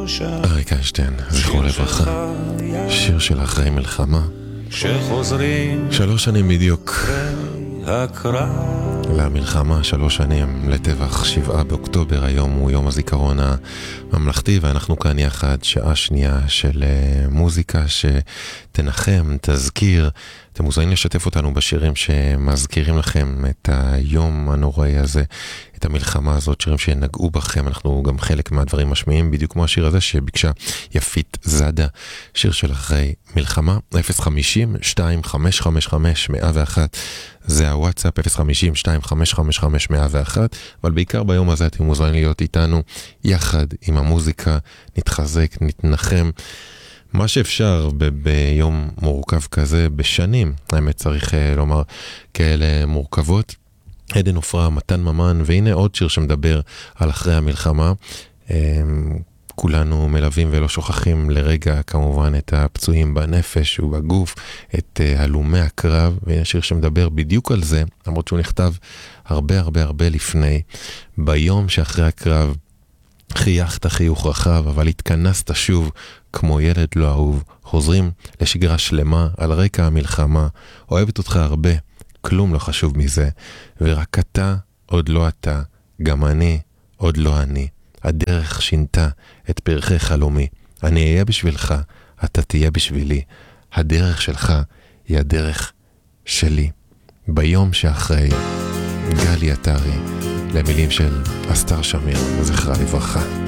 אריק איינשטיין, זכרו לברכה. שיר של אחרי מלחמה. שחוזרים 3 שנים בדיוק הקרב. למלחמה, 3 שנים לטבח 7 באוקטובר. היום הוא יום הזיכרון הממלכתי, ואנחנו כאן יחד שעה שנייה של מוזיקה שתנחם, תזכיר. אתם מוזמנים לשתף אותנו בשירים שמזכירים לכם את היום הנוראי הזה, את המלחמה הזאת, שירים שנגעו בכם. אנחנו גם חלק מהדברים משמיעים, בדיוק כמו השיר הזה שביקשה יפית זאדה, שיר של אחרי מלחמה. 050-2555-101 זה הוואטסאפ, 050-2555-101. אבל בעיקר ביום הזה אתם מוזמנים להיות איתנו יחד עם המוזיקה, נתחזק, נתנחם מה שאפשר ביום מורכב כזה, בשנים, האמת צריך לומר, כאלה מורכבות. עדן עופרה, מתן ממן, והנה עוד שיר שמדבר על אחרי המלחמה. כולנו מלווים ולא שוכחים לרגע כמובן את הפצועים בנפש ובגוף, את הלומי הקרב, והנה שיר שמדבר בדיוק על זה, למרות שהוא נכתב הרבה הרבה הרבה לפני. ביום שאחרי הקרב חייכת חיוך רחב, אבל התכנסת שוב כמו ילד לא אהוב. חוזרים לשגרה שלמה על רקע המלחמה. אוהבת אותך הרבה, כלום לא חשוב מזה. ורק אתה, עוד לא אתה, גם אני, עוד לא אני. הדרך שינתה את פרחי חלומי. אני אהיה בשבילך, אתה תהיה בשבילי. הדרך שלך היא הדרך שלי. ביום שאחרי, גלי עטרי, למילים של אסתר שמיר, זכרה לברכה.